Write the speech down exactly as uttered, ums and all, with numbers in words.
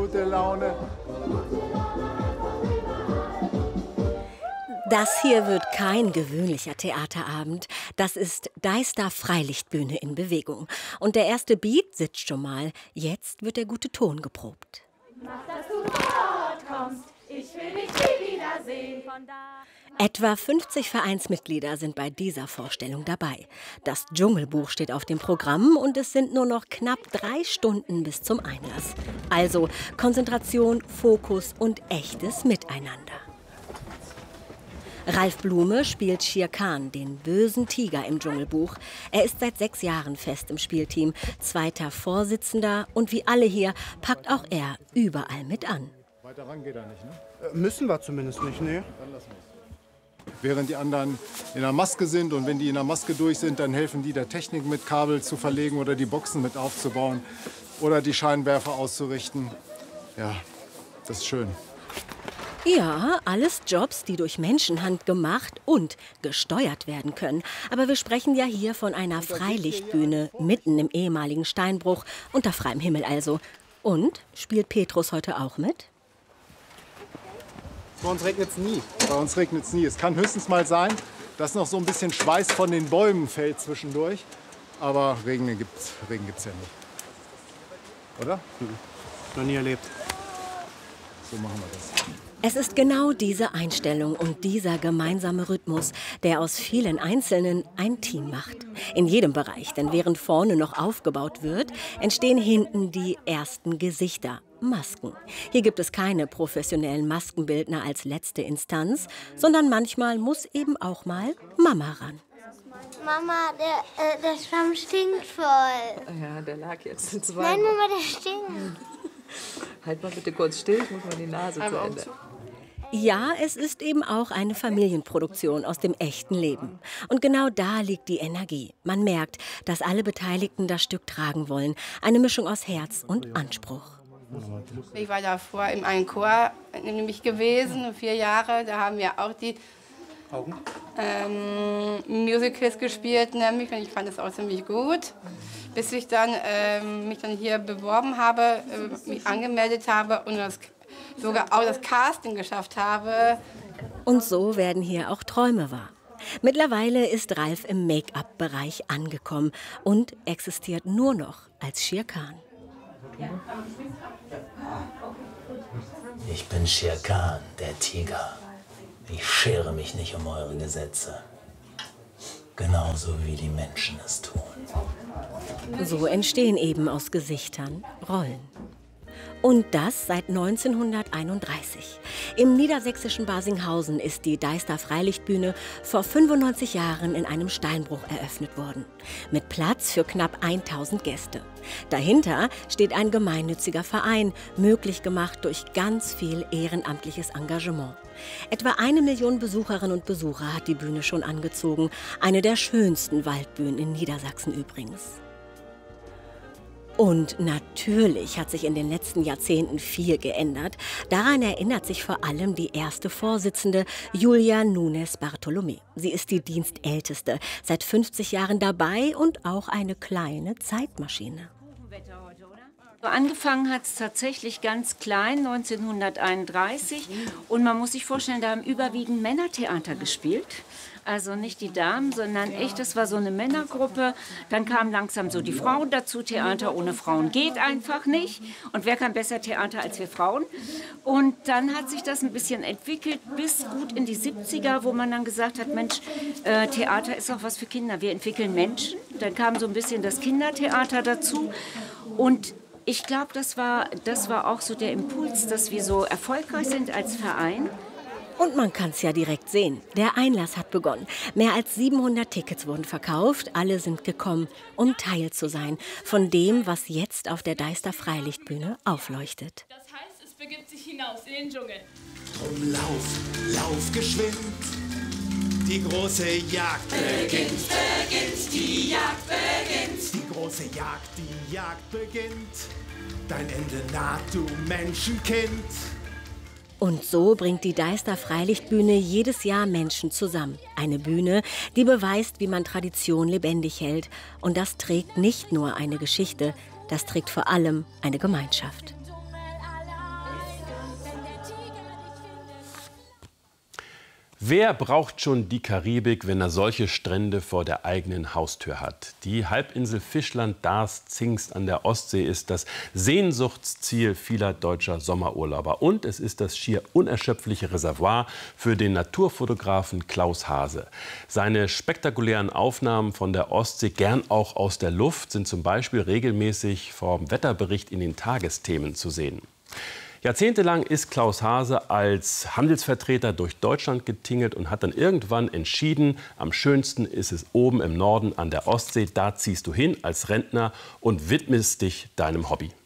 gute Laune. Das hier wird kein gewöhnlicher Theaterabend. Das ist Deister Freilichtbühne in Bewegung. Und der erste Beat sitzt schon mal. Jetzt wird der gute Ton geprobt. Mach, dass du fortkommst. Ich will dich nie wiedersehen. Von da. Etwa fünfzig Vereinsmitglieder sind bei dieser Vorstellung dabei. Das Dschungelbuch steht auf dem Programm und es sind nur noch knapp drei Stunden bis zum Einlass. Also Konzentration, Fokus und echtes Miteinander. Ralf Blume spielt Shere Khan, den bösen Tiger im Dschungelbuch. Er ist seit sechs Jahren fest im Spielteam, zweiter Vorsitzender und wie alle hier packt auch er überall mit an. Weiter ran geht er nicht, ne? Äh, müssen wir zumindest nicht, ne? Dann lassen wir's. Während die anderen in der Maske sind und wenn die in der Maske durch sind, dann helfen die der Technik mit Kabel zu verlegen oder die Boxen mit aufzubauen oder die Scheinwerfer auszurichten. Ja, das ist schön. Ja, alles Jobs, die durch Menschenhand gemacht und gesteuert werden können. Aber wir sprechen ja hier von einer Freilichtbühne mitten im ehemaligen Steinbruch, unter freiem Himmel also. Und spielt Petrus heute auch mit? Bei uns regnet es nie. Bei uns regnet es nie. Es kann höchstens mal sein, dass noch so ein bisschen Schweiß von den Bäumen fällt zwischendurch. Aber Regen gibt's, Regen gibt's ja nicht. Oder? Hm. Noch nie erlebt. So machen wir das. Es ist genau diese Einstellung und dieser gemeinsame Rhythmus, der aus vielen Einzelnen ein Team macht. In jedem Bereich, denn während vorne noch aufgebaut wird, entstehen hinten die ersten Gesichter, Masken. Hier gibt es keine professionellen Maskenbildner als letzte Instanz, sondern manchmal muss eben auch mal Mama ran. Mama, der, äh, der Schwamm stinkt voll. Ja, der lag jetzt in zwei. Nein, Mama, der stinkt. Halt mal bitte kurz still, ich muss mal die Nase zu Ende. Ja, es ist eben auch eine Familienproduktion aus dem echten Leben. Und genau da liegt die Energie. Man merkt, dass alle Beteiligten das Stück tragen wollen. Eine Mischung aus Herz und Anspruch. Ich war davor in einem Chor nämlich gewesen, vier Jahre. Da haben wir auch die ähm, Musicals gespielt, nämlich. Und ich fand das auch ziemlich gut. Bis ich dann ähm, mich dann hier beworben habe, äh, mich angemeldet habe und das sogar auch das Casting geschafft habe. Und so werden hier auch Träume wahr. Mittlerweile ist Ralf im Make-up-Bereich angekommen und existiert nur noch als Shere Khan. Ich bin Shere Khan, der Tiger. Ich schere mich nicht um eure Gesetze. Genauso wie die Menschen es tun. So entstehen eben aus Gesichtern Rollen. Und das seit neunzehnhunderteinunddreißig. Im niedersächsischen Barsinghausen ist die Deister Freilichtbühne vor fünfundneunzig Jahren in einem Steinbruch eröffnet worden. Mit Platz für knapp tausend Gäste. Dahinter steht ein gemeinnütziger Verein, möglich gemacht durch ganz viel ehrenamtliches Engagement. Etwa eine Million Besucherinnen und Besucher hat die Bühne schon angezogen. Eine der schönsten Waldbühnen in Niedersachsen übrigens. Und natürlich hat sich in den letzten Jahrzehnten viel geändert. Daran erinnert sich vor allem die erste Vorsitzende, Julia Nunes Bartolomé. Sie ist die Dienstälteste, seit fünfzig Jahren dabei und auch eine kleine Zeitmaschine. Angefangen hat es tatsächlich ganz klein, neunzehnhunderteinunddreißig. Und man muss sich vorstellen, da haben überwiegend Männertheater gespielt. Also nicht die Damen, sondern echt, das war so eine Männergruppe. Dann kamen langsam so die Frauen dazu. Theater ohne Frauen geht einfach nicht. Und wer kann besser Theater als wir Frauen? Und dann hat sich das ein bisschen entwickelt bis gut in die siebziger, wo man dann gesagt hat, Mensch, äh, Theater ist auch was für Kinder. Wir entwickeln Menschen. Dann kam so ein bisschen das Kindertheater dazu. Und ich glaube, das war, das war auch so der Impuls, dass wir so erfolgreich sind als Verein. Und man kann es ja direkt sehen. Der Einlass hat begonnen. Mehr als siebenhundert Tickets wurden verkauft. Alle sind gekommen, um Teil zu sein von dem, was jetzt auf der Deister Freilichtbühne aufleuchtet. Das heißt, es begibt sich hinaus in den Dschungel. Drum lauf, lauf geschwind. Die große Jagd beginnt, beginnt, die Jagd beginnt. Die große Jagd, die Jagd beginnt. Dein Ende naht, du Menschenkind. Und so bringt die Deister Freilichtbühne jedes Jahr Menschen zusammen. Eine Bühne, die beweist, wie man Tradition lebendig hält. Und das trägt nicht nur eine Geschichte, das trägt vor allem eine Gemeinschaft. Wer braucht schon die Karibik, wenn er solche Strände vor der eigenen Haustür hat? Die Halbinsel Fischland Darß-Zingst an der Ostsee ist das Sehnsuchtsziel vieler deutscher Sommerurlauber. Und es ist das schier unerschöpfliche Reservoir für den Naturfotografen Klaus Hase. Seine spektakulären Aufnahmen von der Ostsee, gern auch aus der Luft, sind zum Beispiel regelmäßig vom Wetterbericht in den Tagesthemen zu sehen. Jahrzehntelang ist Klaus Hase als Handelsvertreter durch Deutschland getingelt und hat dann irgendwann entschieden, am schönsten ist es oben im Norden an der Ostsee. Da ziehst du hin als Rentner und widmest dich deinem Hobby.